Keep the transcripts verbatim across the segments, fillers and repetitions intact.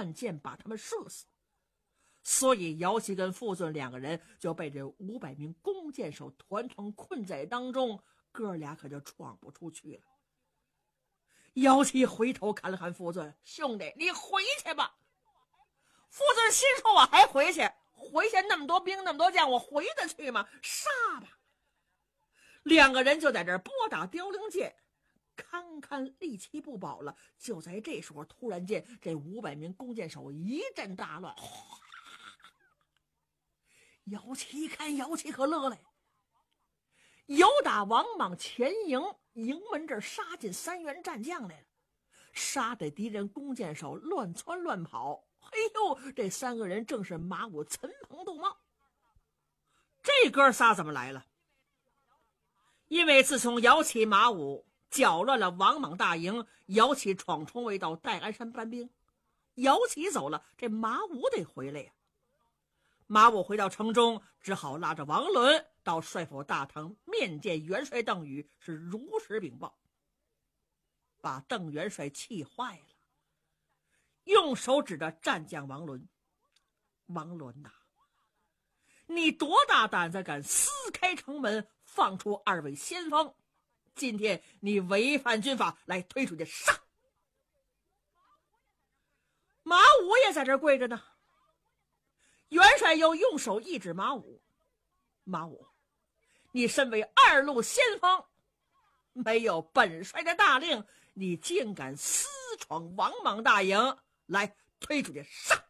乱箭把他们射死。所以姚琦跟傅尊两个人就被这五百名弓箭手团团困在当中，哥俩可就闯不出去了。姚琦回头看了看傅尊，兄弟，你回去吧。傅尊心说，我还回去？回去那么多兵那么多将，我回得去吗？杀吧。两个人就在这儿拨打凋零箭，堪堪力气不保了。就在这时候，突然间这五百名弓箭手一阵大乱，姚琦一看，姚琦可乐了，由打王莽前营营门这儿杀进三员战将来了，杀得敌人弓箭手乱窜乱跑。嘿呦，这三个人正是马武、岑彭、杜茂。这哥仨怎么来了？因为自从姚琦、马武搅乱了王莽大营，姚琦闯冲位到戴安山搬兵，姚琦走了，这马武得回来呀。马武回到城中，只好拉着王伦到帅府大堂面见元帅邓禹，是如实禀报，把邓元帅气坏了，用手指着战将王伦：“王伦呐，你多大胆子敢撕开城门，放出二位先锋？今天你违反军法，来推出去杀！”马武也在这跪着呢。元帅又用手一指马武：“马武，你身为二路先锋，没有本帅的大令，你竟敢私闯王莽大营，来推出去杀！”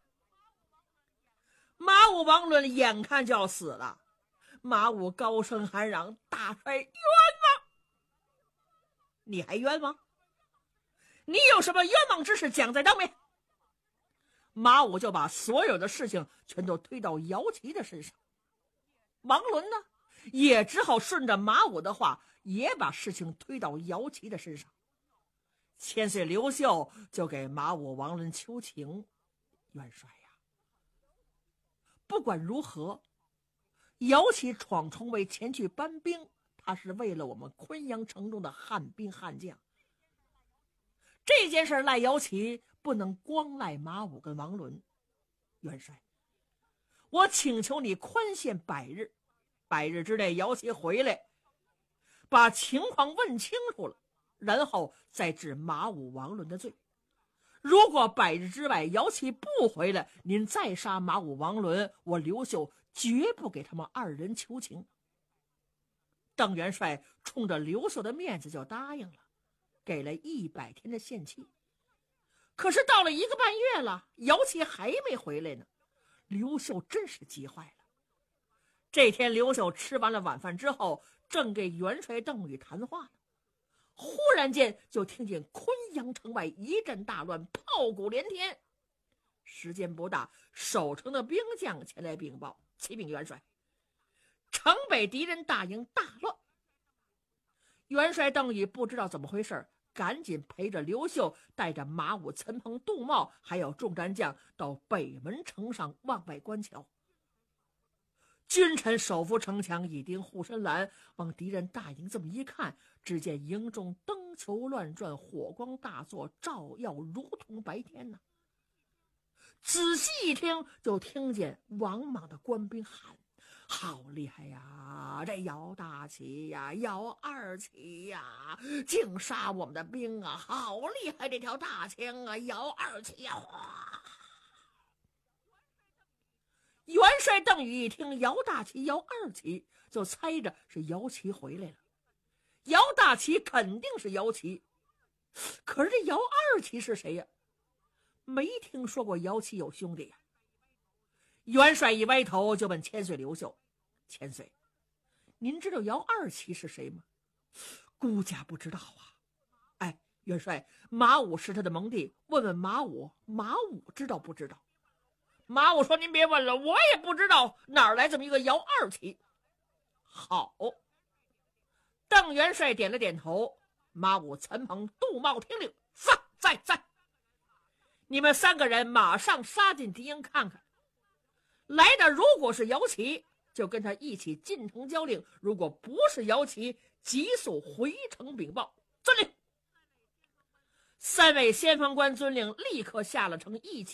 马武、王伦眼看就要死了，马武高声喊嚷：“大帅冤枉！你还冤枉？你有什么冤枉之事，讲在当面。”马武就把所有的事情全都推到姚琦的身上。王伦呢，也只好顺着马武的话，也把事情推到姚琦的身上。千岁刘秀就给马武、王伦求情：“元帅呀，不管如何，姚琦闯冲位前去搬兵，他是为了我们昆阳城中的汉兵汉将。这件事赖姚琦，不能光赖马武跟王伦。元帅，我请求你宽限百日，百日之内姚琦回来，把情况问清楚了，然后再治马武、王伦的罪。如果百日之外姚琦不回来，您再杀马武、王伦，我刘秀绝不给他们二人求情。”邓元帅冲着刘秀的面子就答应了，给了一百天的限期。可是到了一个半月了，姚琦还没回来呢，刘秀真是急坏了。这天刘秀吃完了晚饭之后，正给元帅邓禹谈话呢，忽然间就听见昆阳城外一阵大乱，炮鼓连天。时间不大，守城的兵将前来禀报：“启禀元帅，城北敌人大营大乱。”元帅邓禹不知道怎么回事，赶紧陪着刘秀，带着马武、岑彭、杜茂还有众战将到北门城上往外观瞧。君臣手扶城墙，以钉护身栏，往敌人大营这么一看，只见营中灯球乱转，火光大作，照耀如同白天呢。仔细一听，就听见王莽的官兵喊：“好厉害呀！这姚大旗呀，姚二旗呀，竟杀我们的兵啊！好厉害！这条大枪啊，姚二旗呀！”哗！元帅邓禹一听姚大旗、姚二旗，就猜着是姚琦回来了。姚大旗肯定是姚琦，可是这姚二旗是谁呀？没听说过姚琦有兄弟呀。元帅一歪头就问千岁刘秀：“千岁，您知道姚二旗是谁吗？”“孤家不知道啊。”“哎，元帅，马武是他的盟弟，问问马武，马武知道不知道？”马武说：“您别问了，我也不知道哪儿来这么一个姚二旗。”“好。”邓元帅点了点头。马武、岑彭、杜茂听令：“上！在在！你们三个人马上杀进敌营看看，来的如果是姚琦，就跟他一起进城交令；如果不是姚琦，急速回城禀报。”“遵令。”三位先锋官遵令，立刻下了城，一起